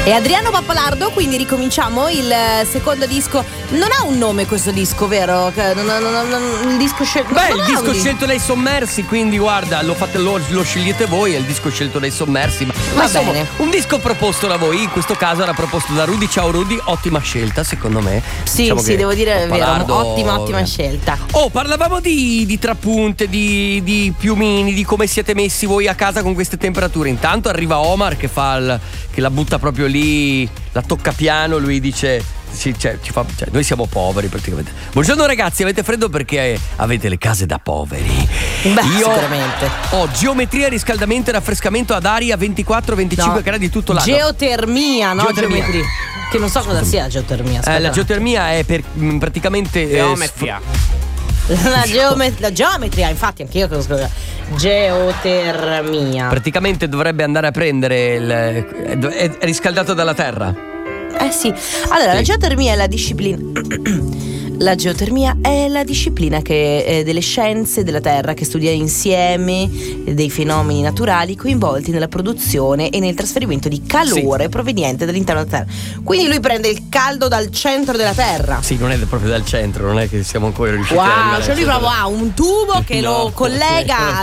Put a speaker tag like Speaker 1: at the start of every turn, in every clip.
Speaker 1: E Adriano Pappalardo, quindi ricominciamo il secondo disco. Non ha un nome questo disco, vero? Il disco scelto.
Speaker 2: Beh, il disco scelto dai Sommersi, quindi guarda, lo scegliete voi, è il disco scelto dai Sommersi. Ma insomma,
Speaker 1: bene.
Speaker 2: un disco proposto da voi, in questo caso era proposto da Rudy. Ciao Rudy, ottima scelta secondo me.
Speaker 1: Sì,
Speaker 2: Diciamo
Speaker 1: sì, devo dire, è vero, ottima scelta.
Speaker 2: Oh, parlavamo di trapunte, di piumini, di come siete messi voi a casa con queste temperature. Intanto arriva Omar che che la butta proprio lì, la tocca piano, lui dice sì, noi siamo poveri praticamente. Buongiorno ragazzi, avete freddo perché avete le case da poveri.
Speaker 1: Beh, sicuramente.
Speaker 2: Ho geometria, riscaldamento e raffrescamento ad aria 24-25 gradi tutto l'anno.
Speaker 1: Geotermia, no? Geometria. Che non so cosa sia la geotermia.
Speaker 2: La geotermia è praticamente
Speaker 3: geometria.
Speaker 1: La geometria, infatti anche io conosco geotermia.
Speaker 2: Praticamente dovrebbe andare a prendere è riscaldato dalla terra.
Speaker 1: Sì. Allora, la geotermia è la disciplina. La geotermia è la disciplina delle scienze della Terra che studia insieme dei fenomeni naturali coinvolti nella produzione e nel trasferimento di calore proveniente dall'interno della Terra. Quindi lui prende il caldo dal centro della Terra.
Speaker 2: Sì, non è proprio dal centro, non è che siamo ancora riusciti a arrivare.
Speaker 1: Cioè lui proprio ha un tubo che lo collega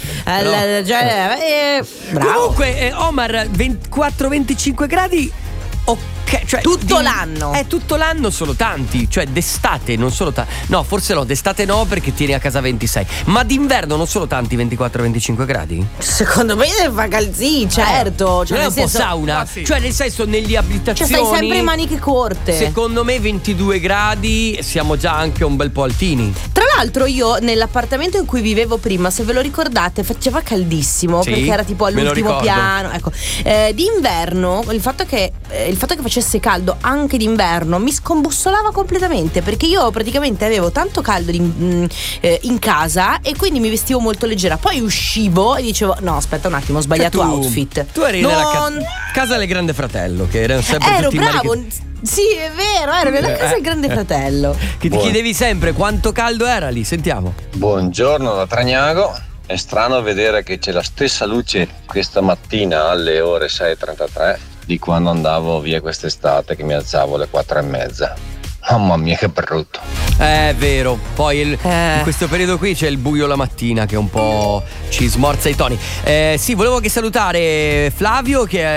Speaker 1: bravo.
Speaker 2: Comunque, Omar, 24-25 gradi. Ok, cioè
Speaker 1: tutto l'anno.
Speaker 2: È tutto l'anno, solo tanti. Cioè d'estate non solo tanti. No, forse no, d'estate no perché tieni a casa 26. Ma d'inverno non solo tanti 24-25 gradi?
Speaker 1: Secondo me fa calzì, certo.
Speaker 2: Cioè, non è un po' sauna? Sì. Cioè nel senso negli abitazioni.
Speaker 1: Cioè stai sempre in maniche corte.
Speaker 2: Secondo me 22 gradi siamo già anche un bel po' altini.
Speaker 1: Tra l'altro io nell'appartamento in cui vivevo prima, se ve lo ricordate, faceva caldissimo, perché era tipo all'ultimo piano. Ecco. D'inverno il fatto che facesse caldo anche d'inverno mi scombussolava completamente, perché io praticamente avevo tanto caldo in casa e quindi mi vestivo molto leggera. Poi uscivo e dicevo no, aspetta un attimo, ho sbagliato outfit.
Speaker 2: Tu eri nella casa del Grande Fratello, che erano sempre tutti
Speaker 1: bravo. Sì, è vero, ero nella casa del Grande Fratello.
Speaker 2: Che ti chiedevi sempre quanto caldo era lì. Sentiamo.
Speaker 4: Buongiorno da Tragnago. È strano vedere che c'è la stessa luce questa mattina alle ore 6:33 di quando andavo via quest'estate, che mi alzavo alle 4:30. Mamma mia, che brutto.
Speaker 2: È vero. Poi in questo periodo qui c'è il buio la mattina che un po' ci smorza i toni. Sì, volevo salutare Flavio che